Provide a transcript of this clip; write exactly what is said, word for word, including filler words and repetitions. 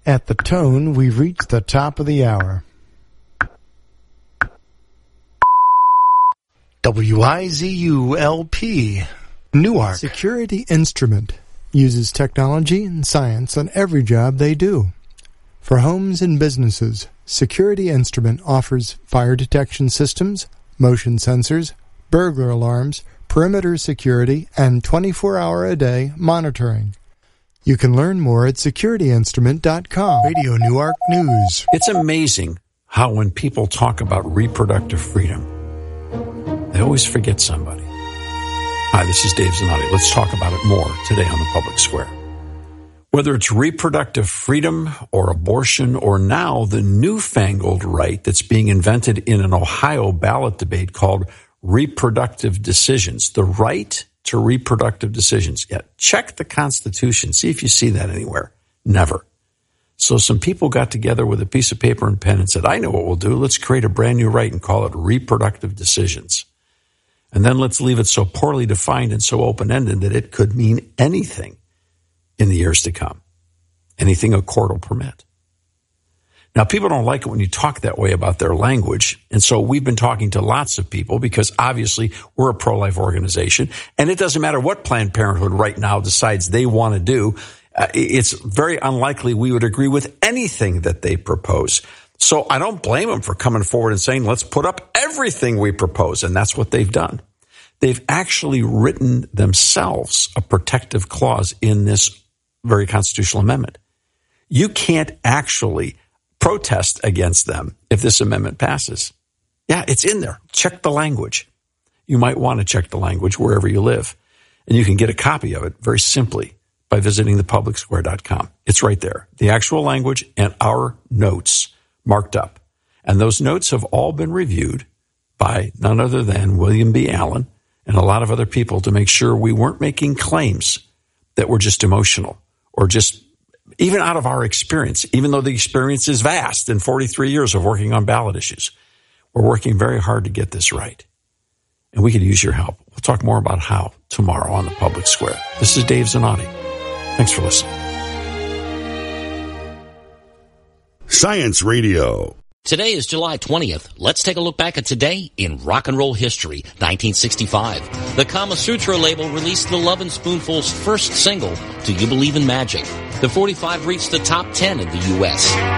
At the tone, we've reached the top of the hour. W I Z U L P, Newark. Security Instrument uses technology and science on every job they do. For homes and businesses, Security Instrument offers fire detection systems, motion sensors, burglar alarms, perimeter security, and twenty-four hour a day monitoring. You can learn more at security instrument dot com. Radio Newark News. It's amazing how when people talk about reproductive freedom, they always forget somebody. Hi, this is Dave Zanotti. Let's talk about it more today on the Public Square. Whether it's reproductive freedom or abortion or now the newfangled right that's being invented in an Ohio ballot debate called reproductive decisions, the right to reproductive decisions. Yeah, check the Constitution. See if you see that anywhere. Never. So some people got together with a piece of paper and pen and said, I know what we'll do. Let's create a brand new right and call it reproductive decisions. And then let's leave it so poorly defined and so open-ended that it could mean anything in the years to come. Anything a court will permit. Now, people don't like it when you talk that way about their language. And so we've been talking to lots of people because obviously we're a pro-life organization. And it doesn't matter what Planned Parenthood right now decides they want to do. Uh, it's very unlikely we would agree with anything that they propose. So I don't blame them for coming forward and saying, let's put up everything we propose. And that's what they've done. They've actually written themselves a protective clause in this very constitutional amendment. You can't actually protest against them if this amendment passes. Yeah, it's in there. Check the language. You might want to check the language wherever you live. And you can get a copy of it very simply by visiting the public square dot com. It's right there. The actual language and our notes marked up. And those notes have all been reviewed by none other than William B. Allen and a lot of other people to make sure we weren't making claims that were just emotional or just even out of our experience, even though the experience is vast in forty-three years of working on ballot issues. We're working very hard to get this right. And we could use your help. We'll talk more about how tomorrow on the Public Square. This is Dave Zanotti. Thanks for listening. Science Radio. Today is July twentieth. Let's take a look back at today in rock and roll history. nineteen sixty-five. The Kama Sutra label released the Lovin' Spoonful's first single, Do You Believe in Magic? The forty-five reached the top ten in the U S